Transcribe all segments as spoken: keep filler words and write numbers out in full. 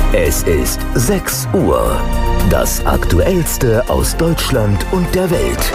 Es ist sechs Uhr. Das Aktuellste aus Deutschland und der Welt.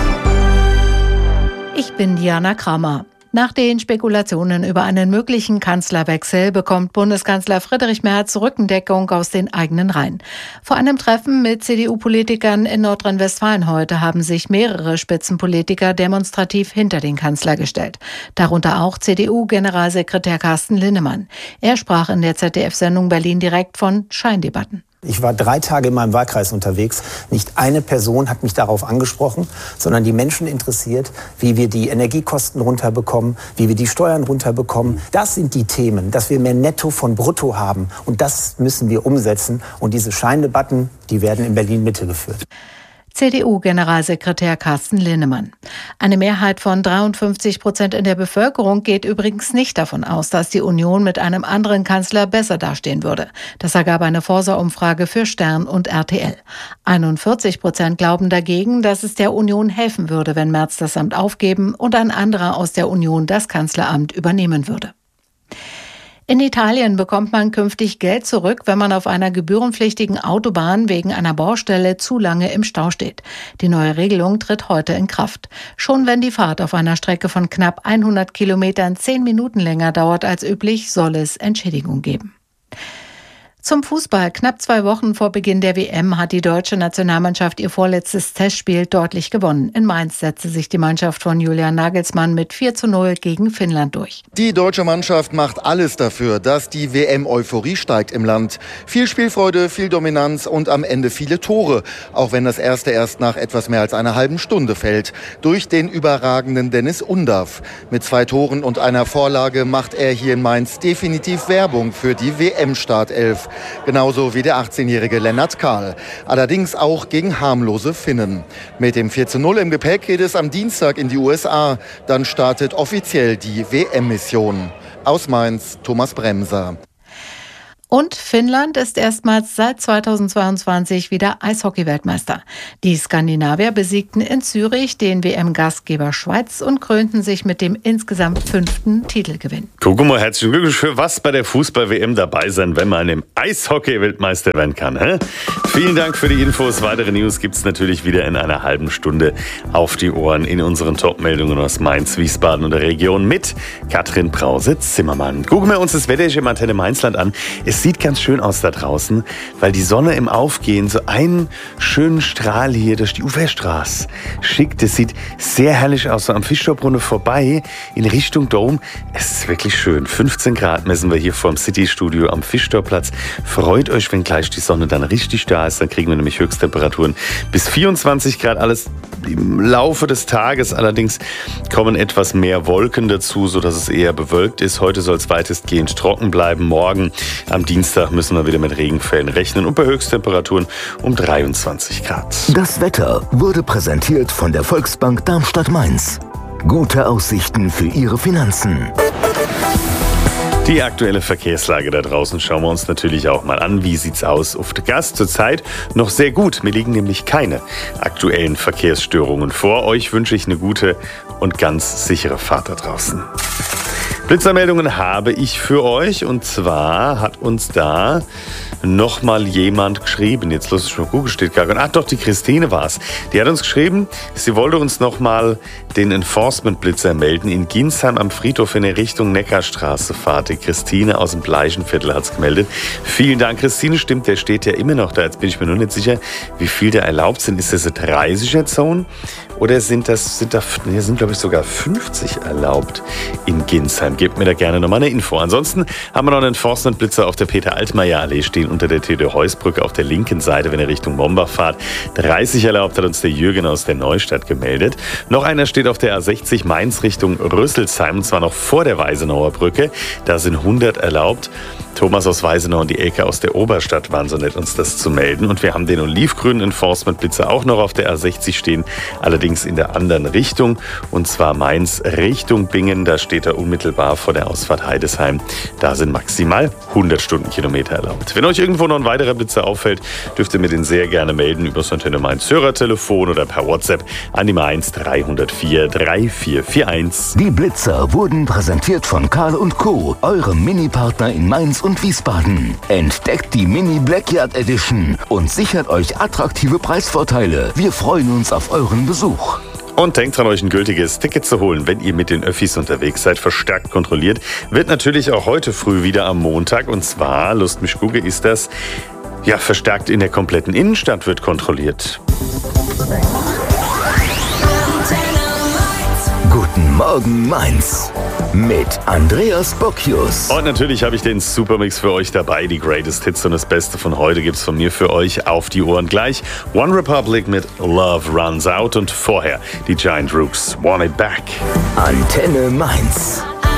Ich bin Diana Kramer. Nach den Spekulationen über einen möglichen Kanzlerwechsel bekommt Bundeskanzler Friedrich Merz Rückendeckung aus den eigenen Reihen. Vor einem Treffen mit C D U-Politikern in Nordrhein-Westfalen heute haben sich mehrere Spitzenpolitiker demonstrativ hinter den Kanzler gestellt. Darunter auch C D U-Generalsekretär Carsten Linnemann. Er sprach in der Z D F-Sendung Berlin direkt von Scheindebatten. Ich war drei Tage in meinem Wahlkreis unterwegs. Nicht eine Person hat mich darauf angesprochen, sondern die Menschen interessiert, wie wir die Energiekosten runterbekommen, wie wir die Steuern runterbekommen. Das sind die Themen, dass wir mehr Netto von Brutto haben. Und das müssen wir umsetzen. Und diese Scheindebatten, die werden in Berlin-Mitte geführt. C D U-Generalsekretär Carsten Linnemann. Eine Mehrheit von dreiundfünfzig Prozent in der Bevölkerung geht übrigens nicht davon aus, dass die Union mit einem anderen Kanzler besser dastehen würde. Das ergab eine Forsa-Umfrage für Stern und R T L. einundvierzig Prozent glauben dagegen, dass es der Union helfen würde, wenn Merz das Amt aufgeben und ein anderer aus der Union das Kanzleramt übernehmen würde. In Italien bekommt man künftig Geld zurück, wenn man auf einer gebührenpflichtigen Autobahn wegen einer Baustelle zu lange im Stau steht. Die neue Regelung tritt heute in Kraft. Schon wenn die Fahrt auf einer Strecke von knapp hundert Kilometern zehn Minuten länger dauert als üblich, soll es Entschädigung geben. Zum Fußball. Knapp zwei Wochen vor Beginn der W M hat die deutsche Nationalmannschaft ihr vorletztes Testspiel deutlich gewonnen. In Mainz setzte sich die Mannschaft von Julian Nagelsmann mit vier zu null gegen Finnland durch. Die deutsche Mannschaft macht alles dafür, dass die W M-Euphorie steigt im Land. Viel Spielfreude, viel Dominanz und am Ende viele Tore. Auch wenn das erste erst nach etwas mehr als einer halben Stunde fällt. Durch den überragenden Dennis Undav. Mit zwei Toren und einer Vorlage macht er hier in Mainz definitiv Werbung für die W M-Startelf. Genauso wie der achtzehnjährige Lennart Kahl. Allerdings auch gegen harmlose Finnen. Mit dem vier zu null im Gepäck geht es am Dienstag in die U S A. Dann startet offiziell die W M-Mission. Aus Mainz, Thomas Bremser. Und Finnland ist erstmals seit zweitausendzweiundzwanzig wieder Eishockey-Weltmeister. Die Skandinavier besiegten in Zürich den W M-Gastgeber Schweiz und krönten sich mit dem insgesamt fünften Titelgewinn. Guck mal, herzlichen Glückwunsch für was bei der Fußball-W M dabei sein, wenn man im Eishockey-Weltmeister werden kann. Hä? Vielen Dank für die Infos. Weitere News gibt es natürlich wieder in einer halben Stunde auf die Ohren in unseren Top-Meldungen aus Mainz, Wiesbaden und der Region mit Katrin Brause-Zimmermann. Gucken wir uns das Wetter hier im Antenne Mainzland an. Es sieht ganz schön aus da draußen, weil die Sonne im Aufgehen so einen schönen Strahl hier durch die Uferstraße schickt. Es sieht sehr herrlich aus, so am Fischtorbrunnen vorbei in Richtung Dom. Es ist wirklich schön. fünfzehn Grad messen wir hier vorm City-Studio am Fischtorplatz. Freut euch, wenn gleich die Sonne dann richtig da ist. Dann kriegen wir nämlich Höchsttemperaturen bis vierundzwanzig Grad. Alles im Laufe des Tages. Allerdings kommen etwas mehr Wolken dazu, sodass es eher bewölkt ist. Heute soll es weitestgehend trocken bleiben. Morgen am Dienstag müssen wir wieder mit Regenfällen rechnen und bei Höchsttemperaturen um dreiundzwanzig Grad. Das Wetter wurde präsentiert von der Volksbank Darmstadt-Mainz. Gute Aussichten für Ihre Finanzen. Die aktuelle Verkehrslage da draußen schauen wir uns natürlich auch mal an. Wie sieht's aus auf der Gas? Zurzeit noch sehr gut. Mir liegen nämlich keine aktuellen Verkehrsstörungen vor. Euch wünsche ich eine gute und ganz sichere Fahrt da draußen. Blitzermeldungen habe ich für euch und zwar hat uns da noch mal jemand geschrieben. Jetzt los ich mal gucken, steht gar nicht. Ach doch, die Christine war es. Die hat uns geschrieben, sie wollte uns noch mal den Enforcement-Blitzer melden. In Ginsheim am Friedhof in der Richtung Neckarstraße fahrt. Die Christine aus dem Bleichenviertel hat es gemeldet. Vielen Dank, Christine. Stimmt, der steht ja immer noch da. Jetzt bin ich mir nur nicht sicher, wie viel da erlaubt sind. Ist das eine dreißiger-Zone? Oder sind das, sind da, nee, sind glaube ich sogar fünfzig erlaubt in Ginsheim? Gebt mir da gerne nochmal eine Info. Ansonsten haben wir noch einen Enforcement-Blitzer auf der Peter-Altmaier-Allee stehen unter der Theodor-Heuss-Brücke auf der linken Seite, wenn ihr Richtung Mombach fahrt. dreißig erlaubt, hat uns der Jürgen aus der Neustadt gemeldet. Noch einer steht auf der A sechzig Mainz Richtung Rüsselsheim, und zwar noch vor der Weisenauer Brücke. Da sind hundert erlaubt. Thomas aus Weisenau und die Elke aus der Oberstadt waren so nett, uns das zu melden. Und wir haben den olivgrünen Enforcement-Blitzer auch noch auf der A sechzig stehen, allerdings in der anderen Richtung. Und zwar Mainz Richtung Bingen, da steht er unmittelbar vor der Ausfahrt Heidesheim. Da sind maximal hundert Stundenkilometer erlaubt. Wenn euch irgendwo noch ein weiterer Blitzer auffällt, dürft ihr mir den sehr gerne melden über das Antenne Mainz Hörertelefon oder per WhatsApp an die Mainz drei null vier drei vier vier eins. Die Blitzer wurden präsentiert von Karl und Co., eurem Mini-Partner in Mainz und Wiesbaden. Entdeckt die Mini Blackyard Edition und sichert euch attraktive Preisvorteile. Wir freuen uns auf euren Besuch. Und denkt dran, euch ein gültiges Ticket zu holen, wenn ihr mit den Öffis unterwegs seid. Verstärkt kontrolliert. Wird natürlich auch heute früh wieder am Montag. Und zwar, lasst mich gucken, ist das ja verstärkt in der kompletten Innenstadt wird kontrolliert. Guten Morgen, Mainz. Mit Andreas Bocchius. Und natürlich habe ich den Supermix für euch dabei. Die Greatest Hits und das Beste von heute gibt es von mir für euch auf die Ohren gleich. One Republic mit Love Runs Out und vorher die Giant Rooks Want It Back. Antenne Mainz.